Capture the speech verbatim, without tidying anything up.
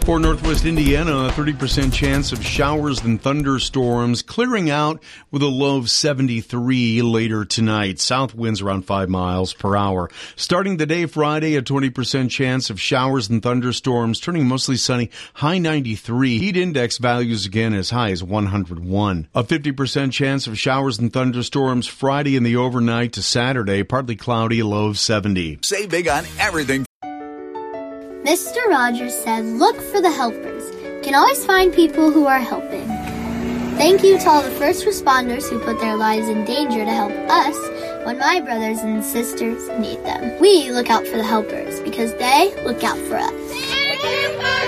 For Northwest Indiana, a thirty percent chance of showers and thunderstorms, clearing out with a low of seventy-three later tonight. South winds around five miles per hour. Starting the day Friday, a twenty percent chance of showers and thunderstorms, turning mostly sunny, high ninety-three. Heat index values again as high as one hundred one. A fifty percent chance of showers and thunderstorms Friday in the overnight to Saturday, partly cloudy, a low of seventy. Save big on everything. Mister Rogers said, look for the helpers. You can always find people who are helping. Thank you to all the first responders who put their lives in danger to help us when my brothers and sisters need them. We look out for the helpers because they look out for us.